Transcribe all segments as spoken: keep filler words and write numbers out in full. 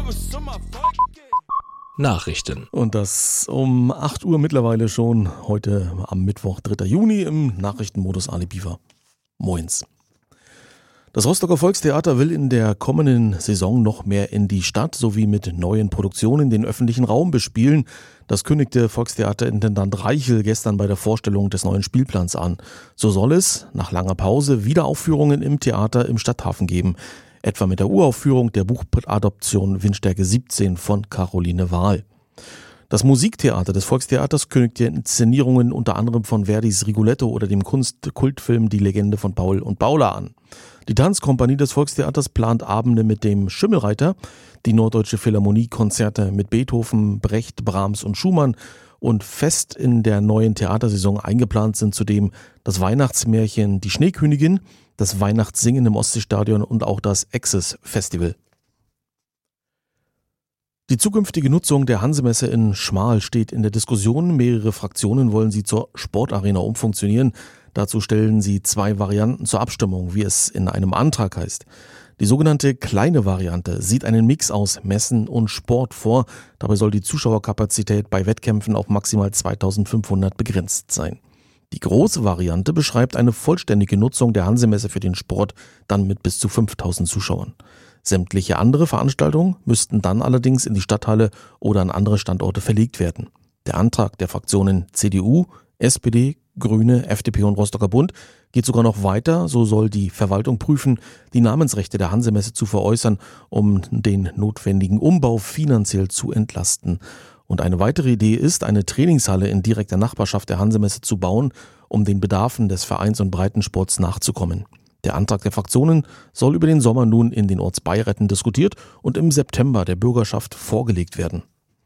Nachrichten. Und das um acht Uhr mittlerweile schon, heute am Mittwoch, dritter Juni im Nachrichtenmodus Ali Biefer. Moins. Das Rostocker Volkstheater will in der kommenden Saison noch mehr in die Stadt sowie mit neuen Produktionen den öffentlichen Raum bespielen. Das kündigte Volkstheaterintendant Reichel gestern bei der Vorstellung des neuen Spielplans an. So soll es nach langer Pause Wiederaufführungen im Theater im Stadthafen geben. Etwa mit der Uraufführung der Buchadaption Windstärke siebzehn von Caroline Wahl. Das Musiktheater des Volkstheaters kündigte Inszenierungen unter anderem von Verdis Rigoletto oder dem Kunstkultfilm Die Legende von Paul und Paula an. Die Tanzkompanie des Volkstheaters plant Abende mit dem Schimmelreiter, die Norddeutsche Philharmonie Konzerte mit Beethoven, Brecht, Brahms und Schumann und fest in der neuen Theatersaison eingeplant sind zudem das Weihnachtsmärchen Die Schneekönigin, das Weihnachtssingen im Ostseestadion und auch das Access Festival. Die zukünftige Nutzung der Hansemesse in Schmal steht in der Diskussion. Mehrere Fraktionen wollen sie zur Sportarena umfunktionieren. Dazu stellen sie zwei Varianten zur Abstimmung, wie es in einem Antrag heißt. Die sogenannte kleine Variante sieht einen Mix aus Messen und Sport vor. Dabei soll die Zuschauerkapazität bei Wettkämpfen auf maximal zweitausendfünfhundert begrenzt sein. Die große Variante beschreibt eine vollständige Nutzung der Hansemesse für den Sport, dann mit bis zu fünftausend Zuschauern. Sämtliche andere Veranstaltungen müssten dann allerdings in die Stadthalle oder an andere Standorte verlegt werden. Der Antrag der Fraktionen C D U, S P D, Grüne, F D P und Rostocker Bund geht sogar noch weiter. So soll die Verwaltung prüfen, die Namensrechte der Hansemesse zu veräußern, um den notwendigen Umbau finanziell zu entlasten. Und eine weitere Idee ist, eine Trainingshalle in direkter Nachbarschaft der Hansemesse zu bauen, um den Bedarfen des Vereins- und Breitensports nachzukommen. Der Antrag der Fraktionen soll über den Sommer nun in den Ortsbeiräten diskutiert und im September der Bürgerschaft vorgelegt werden.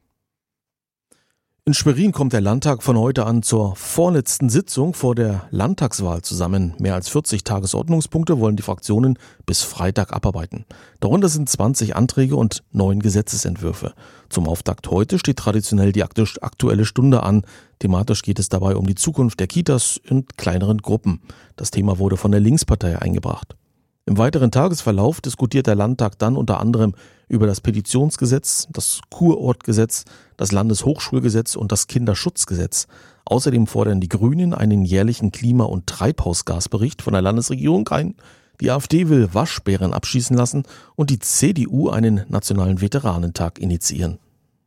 In Schwerin kommt der Landtag von heute an zur vorletzten Sitzung vor der Landtagswahl zusammen. Mehr als vierzig Tagesordnungspunkte wollen die Fraktionen bis Freitag abarbeiten. Darunter sind zwanzig Anträge und neun Gesetzesentwürfe. Zum Auftakt heute steht traditionell die Aktuelle Stunde an. Thematisch geht es dabei um die Zukunft der Kitas in kleineren Gruppen. Das Thema wurde von der Linkspartei eingebracht. Im weiteren Tagesverlauf diskutiert der Landtag dann unter anderem über das Petitionsgesetz, das Kurortgesetz, das Landeshochschulgesetz und das Kinderschutzgesetz. Außerdem fordern die Grünen einen jährlichen Klima- und Treibhausgasbericht von der Landesregierung ein. Die AfD will Waschbären abschießen lassen und die C D U einen nationalen Veteranentag initiieren.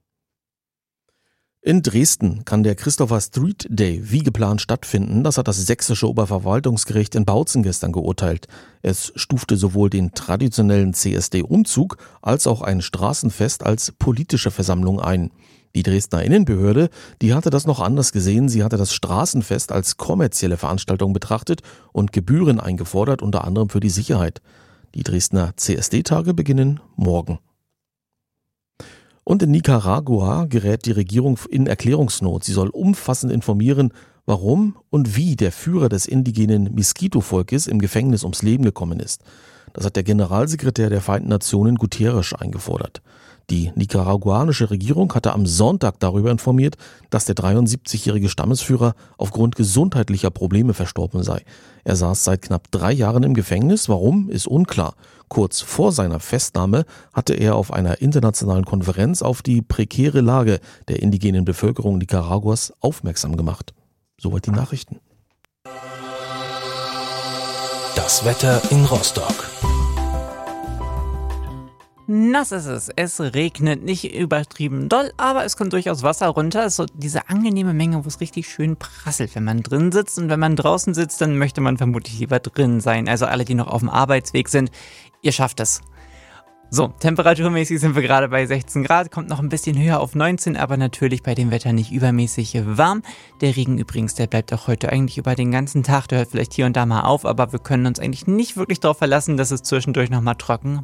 In Dresden kann der Christopher Street Day wie geplant stattfinden. Das hat das sächsische Oberverwaltungsgericht in Bautzen gestern geurteilt. Es stufte sowohl den traditionellen C S D-Umzug als auch ein Straßenfest als politische Versammlung ein. Die Dresdner Innenbehörde, die hatte das noch anders gesehen. Sie hatte das Straßenfest als kommerzielle Veranstaltung betrachtet und Gebühren eingefordert, unter anderem für die Sicherheit. Die Dresdner C S D-Tage beginnen morgen. Und in Nicaragua gerät die Regierung in Erklärungsnot. Sie soll umfassend informieren, warum und wie der Führer des indigenen Miskito-Volkes im Gefängnis ums Leben gekommen ist. Das hat der Generalsekretär der Vereinten Nationen Guterres eingefordert. Die nicaraguanische Regierung hatte am Sonntag darüber informiert, dass der dreiundsiebzigjährige Stammesführer aufgrund gesundheitlicher Probleme verstorben sei. Er saß seit knapp drei Jahren im Gefängnis. Warum, ist unklar. Kurz vor seiner Festnahme hatte er auf einer internationalen Konferenz auf die prekäre Lage der indigenen Bevölkerung Nicaraguas aufmerksam gemacht. Soweit die Nachrichten. Das Wetter in Rostock. Nass ist es. Es regnet nicht übertrieben doll, aber es kommt durchaus Wasser runter. Es ist so diese angenehme Menge, wo es richtig schön prasselt, wenn man drin sitzt. Und wenn man draußen sitzt, dann möchte man vermutlich lieber drin sein. Also alle, die noch auf dem Arbeitsweg sind, ihr schafft es. So, temperaturmäßig sind wir gerade bei sechzehn Grad, kommt noch ein bisschen höher auf neunzehn, aber natürlich bei dem Wetter nicht übermäßig warm. Der Regen übrigens, der bleibt auch heute eigentlich über den ganzen Tag, der hört vielleicht hier und da mal auf, aber wir können uns eigentlich nicht wirklich darauf verlassen, dass es zwischendurch nochmal trocken